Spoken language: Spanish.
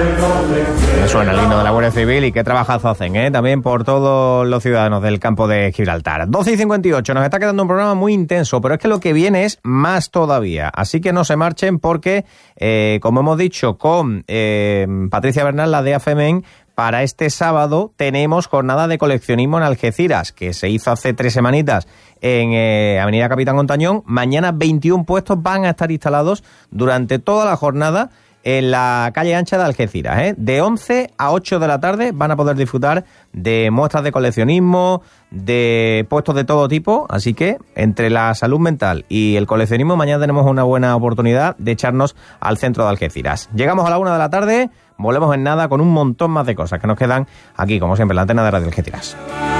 Me suena el himno de la Guardia Civil y qué trabajazo hacen, también por todos los ciudadanos del campo de Gibraltar. 12:58, nos está quedando un programa muy intenso, pero es que lo que viene es más todavía. Así que no se marchen porque, como hemos dicho con Patricia Bernal, la de AFEMEN, para este sábado tenemos jornada de coleccionismo en Algeciras, que se hizo hace 3 semanitas en Avenida Capitán Ontañón. Mañana 21 puestos van a estar instalados durante toda la jornada en la calle ancha de Algeciras. De 11 a 8 de la tarde van a poder disfrutar de muestras de coleccionismo, de puestos de todo tipo, así que entre la salud mental y el coleccionismo mañana tenemos una buena oportunidad de echarnos al centro de Algeciras. Llegamos a la 1 de la tarde, volvemos en nada con un montón más de cosas que nos quedan aquí, como siempre, en la antena de Radio Algeciras.